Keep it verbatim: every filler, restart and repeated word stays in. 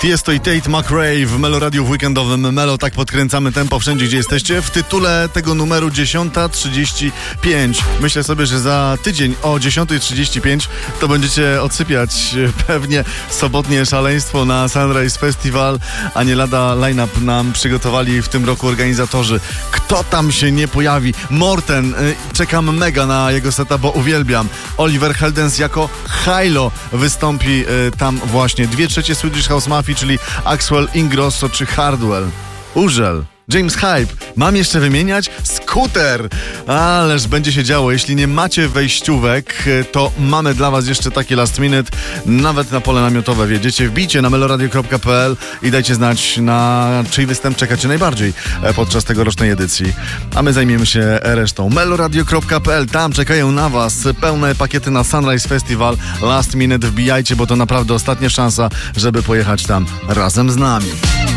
Tiesto i Tate McRae w Melo Radio w weekendowym Melo. Tak podkręcamy tempo wszędzie, gdzie jesteście. W tytule tego numeru dziesiąta trzydzieści pięć. Myślę sobie, że za tydzień o dziesiąta trzydzieści pięć to będziecie odsypiać pewnie sobotnie szaleństwo na Sunrise Festival, a nie lada line-up nam przygotowali w tym roku organizatorzy. Kto tam się nie pojawi? Morten, czekam mega na jego seta, bo uwielbiam. Oliver Heldens jako Hilo wystąpi tam właśnie. Dwie trzecie Swedish House Mafia, czyli Axwell Ingrosso czy Hardwell. Urzel. James Hype. Mam jeszcze wymieniać? Skuter! Ależ będzie się działo. Jeśli nie macie wejściówek, to mamy dla was jeszcze takie last minute. Nawet na pole namiotowe wjedziecie. Wbijcie na meloradio kropka p l i dajcie znać, na czyj występ czekacie najbardziej podczas tegorocznej edycji. A my zajmiemy się resztą. meloradio kropka p l. Tam czekają na was pełne pakiety na Sunrise Festival. Last minute wbijajcie, bo to naprawdę ostatnia szansa, żeby pojechać tam razem z nami.